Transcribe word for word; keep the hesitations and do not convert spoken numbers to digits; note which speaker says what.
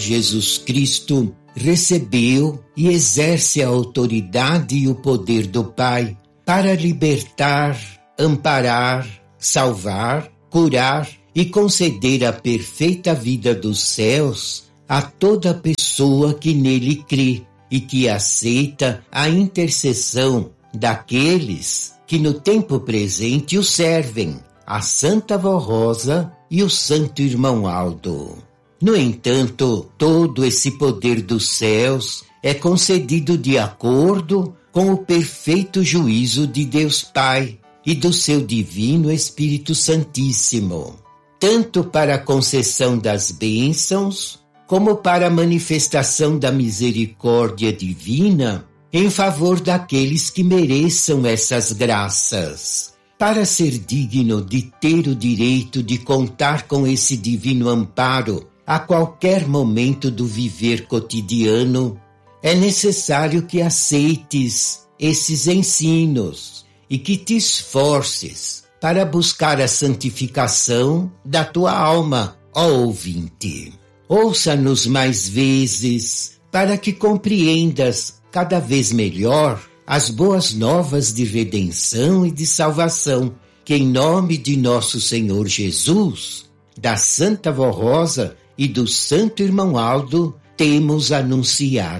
Speaker 1: Jesus Cristo recebeu e exerce a autoridade e o poder do Pai para libertar, amparar, salvar, curar e conceder a perfeita vida dos céus a toda pessoa que nele crê e que aceita a intercessão daqueles que no tempo presente o servem, a Santa Vó Rosa e o Santo Irmão Aldo. No entanto, todo esse poder dos céus é concedido de acordo com o perfeito juízo de Deus Pai e do seu divino Espírito Santíssimo, tanto para a concessão das bênçãos, como para a manifestação da misericórdia divina em favor daqueles que mereçam essas graças. Para ser digno de ter o direito de contar com esse divino amparo a qualquer momento do viver cotidiano, é necessário que aceites esses ensinos e que te esforces para buscar a santificação da tua alma, ó ouvinte. Ouça-nos mais vezes para que compreendas cada vez melhor as boas novas de redenção e de salvação que, em nome de nosso Senhor Jesus, da Santa Vó Rosa e do Santo Irmão Aldo, temos anunciado.